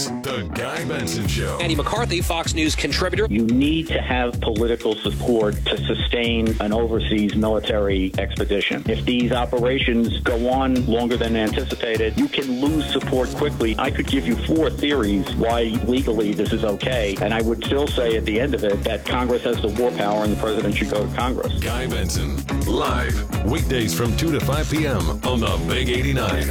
The Guy Benson Show. Andy McCarthy, Fox News contributor. You need to have political support to sustain an overseas military expedition. If these operations go on longer than anticipated, you can lose support quickly. I could give you 4 theories why legally this is okay, and I would still say at the end of it that Congress has the war power and the president should go to Congress. Guy Benson, live, weekdays from 2 to 5 p.m. on the Big 89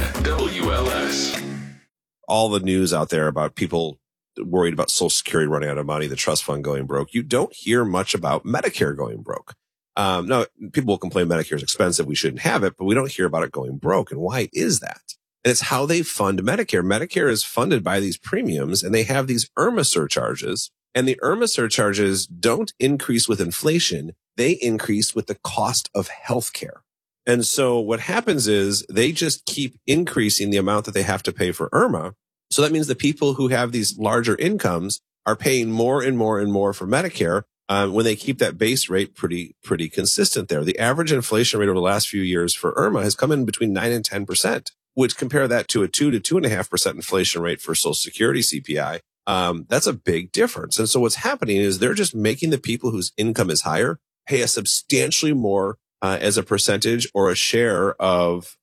WLS. All the news out there about people worried about Social Security running out of money, the trust fund going broke. You don't hear much about Medicare going broke. No, people will complain Medicare is expensive. We shouldn't have it, but we don't hear about it going broke. And why is that? And it's how they fund Medicare. Medicare is funded by these premiums, and they have these IRMAA surcharges. And the IRMAA surcharges don't increase with inflation. They increase with the cost of healthcare. And so what happens is they just keep increasing the amount that they have to pay for IRMAA. So that means the people who have these larger incomes are paying more and more and more for Medicare when they keep that base rate pretty consistent there. The average inflation rate over the last few years for IRMAA has come in between 9 and 10%, which compare that to a 2 to 2.5% inflation rate for Social Security CPI. That's a big difference. And so what's happening is they're just making the people whose income is higher pay a substantially more as a percentage or a share of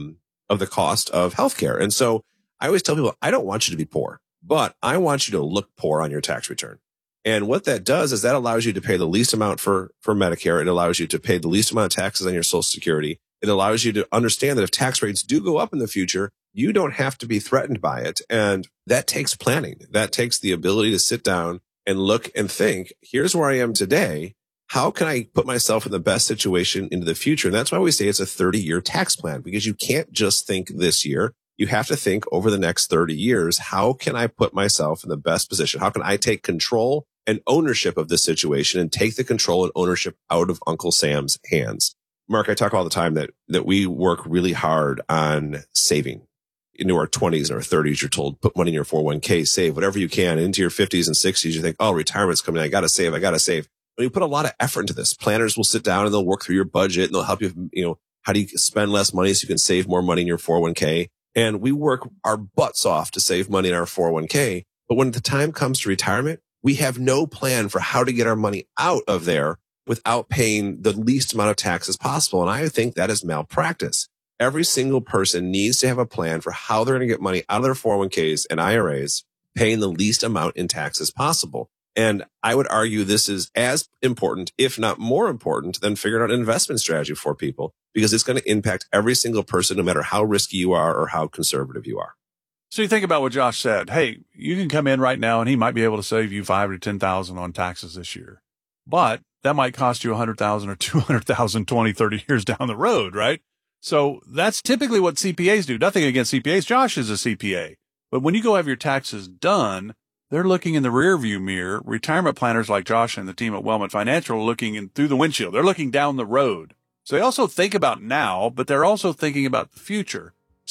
the cost of healthcare. And so I always tell people, I don't want you to be poor, but I want you to look poor on your tax return. And what that does is that allows you to pay the least amount for Medicare. It allows you to pay the least amount of taxes on your Social Security. It allows you to understand that if tax rates do go up in the future, you don't have to be threatened by it. And that takes planning. That takes the ability to sit down and look and think, here's where I am today. How can I put myself in the best situation into the future? And that's why we say it's a 30-year tax plan, because you can't just think this year. You have to think over the next 30 years, how can I put myself in the best position? How can I take control and ownership of this situation and take the control and ownership out of Uncle Sam's hands? Mark, I talk all the time that we work really hard on saving. Into our 20s and our 30s, you're told, put money in your 401k, save whatever you can. Into your 50s and 60s, you think, oh, retirement's coming. I got to save. When you put a lot of effort into this, planners will sit down and they'll work through your budget and they'll help you, how do you spend less money so you can save more money in your 401k? And we work our butts off to save money in our 401k. But when the time comes to retirement, we have no plan for how to get our money out of there without paying the least amount of taxes possible. And I think that is malpractice. Every single person needs to have a plan for how they're going to get money out of their 401ks and IRAs, paying the least amount in taxes possible. And I would argue this is as important, if not more important, than figuring out an investment strategy for people, because it's going to impact every single person, no matter how risky you are or how conservative you are. So you think about what Josh said. Hey, you can come in right now and he might be able to save you $5,000 to $10,000 on taxes this year, but that might cost you $100,000 or $200,000 20, 30 years down the road, right? So that's typically what CPAs do. Nothing against CPAs. Josh is a CPA, but when you go have your taxes done, they're looking in the rearview mirror. Retirement planners like Josh and the team at Wellman Financial are looking in through the windshield. They're looking down the road. So they also think about now, but they're also thinking about the future.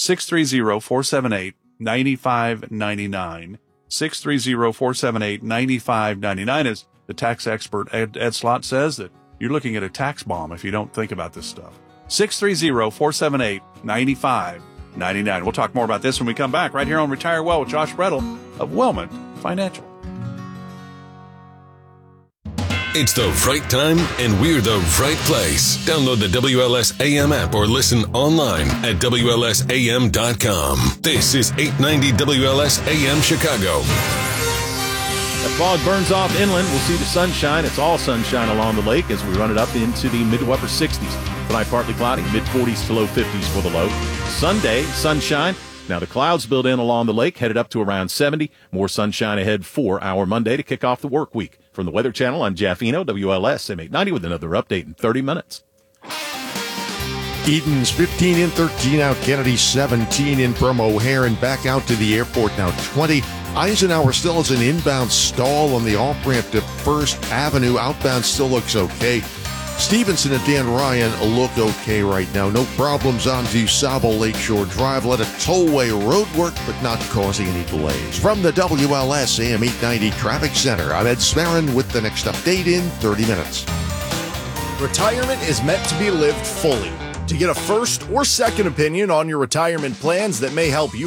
630-478-9599. 630-478-9599 is the tax expert Ed Slott says that you're looking at a tax bomb if you don't think about this stuff. 630-478-9599. We'll talk more about this when we come back right here on Retire Well with Josh Brettel of Wellman Financial. It's the right time, and we're the right place. Download the WLS AM app or listen online at WLSAM.com. This is 890 WLS AM Chicago. The fog burns off inland. We'll see the sunshine. It's all sunshine along the lake as we run it up into the mid to upper 60s. Tonight, partly cloudy, mid 40s to low 50s for the low. Sunday, sunshine. Now the clouds build in along the lake, headed up to around 70. More sunshine ahead for our Monday to kick off the work week. From the Weather Channel, I'm Jeff Eno, WLS M890 with another update in 30 minutes. Eden's 15 in, 13 out. Kennedy 17 in from O'Hare and back out to the airport now 20. Eisenhower still has an inbound stall on the off-ramp to First Avenue. Outbound still looks okay. Stevenson and Dan Ryan look okay right now. No problems on DuSable Lakeshore Drive. Let a tollway road work, but not causing any delays. From the WLS AM 890 Traffic Center, I'm Ed Smarin with the next update in 30 minutes. Retirement is meant to be lived fully. To get a first or second opinion on your retirement plans that may help you